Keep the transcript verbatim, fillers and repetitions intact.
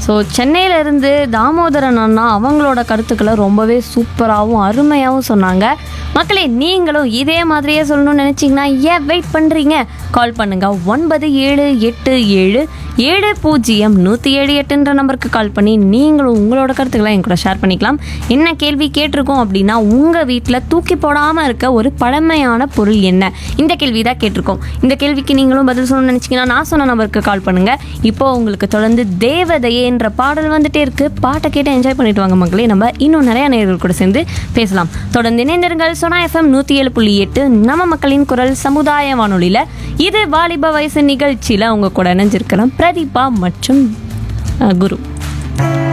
So சென்னையிலேருந்து தாமோதரன் அண்ணா அவங்களோட கருத்துக்களை ரொம்பவே சூப்பராகவும் அருமையாகவும் சொன்னாங்க. மக்களே, நீங்களும் இதே மாதிரியே சொல்லணும்னு நினச்சிங்கன்னா ஏன் வெயிட் பண்ணுறீங்க? கால் பண்ணுங்கள் ஒன்பது ஏழு எட்டு ஏழு ஏழு பூஜ்ஜியம் நூற்றி ஏழு எட்டுன்ற நம்பருக்கு கால் பண்ணி நீங்களும் உங்களோட கருத்துக்களை என் கூட ஷேர் பண்ணிக்கலாம். என்ன கேள்வி கேட்டிருக்கோம் அப்படின்னா, உங்கள் வீட்டில் தூக்கி போடாமல் இருக்க ஒரு பழமையான பொருள் என்ன? இந்த கேள்வி தான் கேட்டிருக்கோம். இந்த கேள்விக்கு நீங்களும் பதில் சொல்லணும்னு நினச்சிங்கன்னா நான் சொன்ன நம்பருக்கு கால் பண்ணுங்கள். இப்போது உங்களுக்கு தொடர்ந்து தேவதையேன்ற பாடல் வந்துட்டே இருக்குது. பாட்டை கேட்டு என்ஜாய் பண்ணிட்டு வாங்க மக்களே. நம்ம இன்னும் நிறையா நேயர்கள் கூட சேர்ந்து பேசலாம். தொடர்ந்து இணைந்திருங்கள். சோனா எஃப்எம் நூற்றி ஏழு புள்ளி எட்டு நம்ம மக்களின் குரல் சமுதாய வானொலியில் இது வாலிப வயசு நிகழ்ச்சியில் அவங்க கூட இணைஞ்சிருக்கலாம் பிரதீபா மற்றும் குரு.